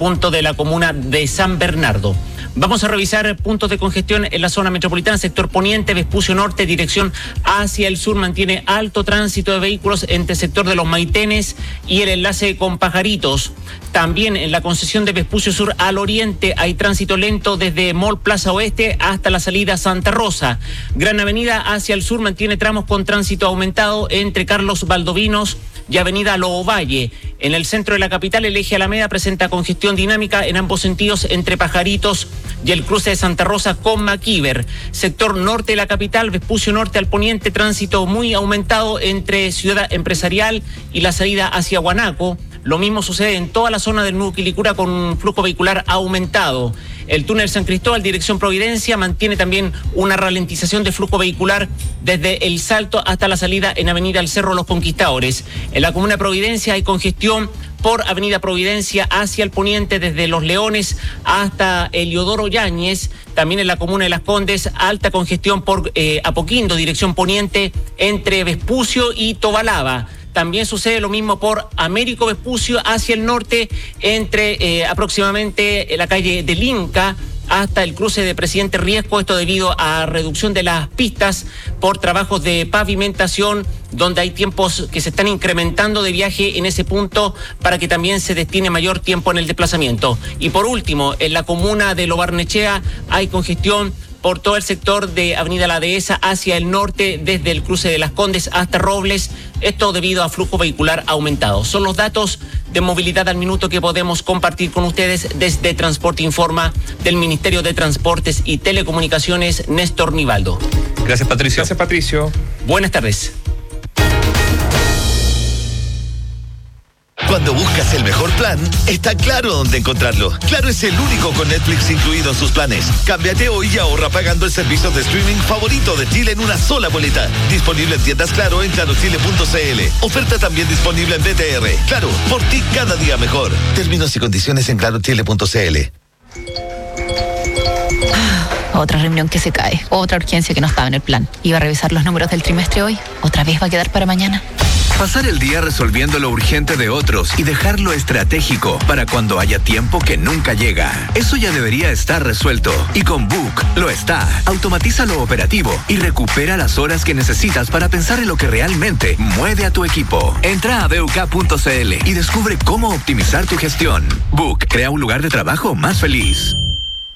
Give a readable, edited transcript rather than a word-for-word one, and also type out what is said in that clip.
punto de la comuna de San Bernardo. Vamos a revisar puntos de congestión en la zona metropolitana, sector poniente, Vespucio Norte, dirección hacia el sur, mantiene alto tránsito de vehículos entre el sector de los Maitenes y el enlace con Pajaritos. También en la concesión de Vespucio Sur al oriente hay tránsito lento desde Mall Plaza Oeste hasta la salida Santa Rosa. Gran Avenida hacia el sur mantiene tramos con tránsito aumentado entre Carlos Valdovinos y Avenida Lobo Valle. En el centro de la capital, el eje Alameda presenta congestión dinámica en ambos sentidos entre Pajaritos y el cruce de Santa Rosa con Maquiver. Sector norte de la capital, Vespucio Norte al poniente, tránsito muy aumentado entre Ciudad Empresarial y la salida hacia Guanaco. Lo mismo sucede en toda la zona del Nudo Quilicura con un flujo vehicular aumentado. El túnel San Cristóbal, dirección Providencia, mantiene también una ralentización de flujo vehicular desde El Salto hasta la salida en Avenida El Cerro Los Conquistadores. En la comuna de Providencia hay congestión por Avenida Providencia hacia el poniente desde Los Leones hasta Eliodoro Yáñez. También en la comuna de Las Condes, alta congestión por Apoquindo, dirección poniente entre Vespucio y Tobalaba. También sucede lo mismo por Américo Vespucio hacia el norte, entre aproximadamente la calle del Inca hasta el cruce de Presidente Riesco, esto debido a reducción de las pistas por trabajos de pavimentación, donde hay tiempos que se están incrementando de viaje en ese punto para que también se destine mayor tiempo en el desplazamiento. Y por último, en la comuna de Lo Barnechea hay congestión por todo el sector de Avenida La Dehesa hacia el norte, desde el cruce de Las Condes hasta Robles, esto debido a flujo vehicular aumentado. Son los datos de movilidad al minuto que podemos compartir con ustedes desde Transporte Informa del Ministerio de Transportes y Telecomunicaciones, Néstor Nivaldo. Gracias, Patricio. Gracias, Patricio. Buenas tardes. Cuando buscas el mejor plan, está Claro dónde encontrarlo. Claro es el único con Netflix incluido en sus planes. Cámbiate hoy y ahorra pagando el servicio de streaming favorito de Chile en una sola boleta. Disponible en tiendas Claro en clarochile.cl. Oferta también disponible en BTR. Claro, por ti cada día mejor. Términos y condiciones en clarochile.cl. Otra reunión que se cae, otra urgencia que no estaba en el plan. Iba a revisar los números del trimestre hoy, otra vez va a quedar para mañana. Pasar el día resolviendo lo urgente de otros y dejarlo estratégico para cuando haya tiempo que nunca llega. Eso ya debería estar resuelto. Y con Book lo está. Automatiza lo operativo y recupera las horas que necesitas para pensar en lo que realmente mueve a tu equipo. Entra a BUK.cl y descubre cómo optimizar tu gestión. Book crea un lugar de trabajo más feliz.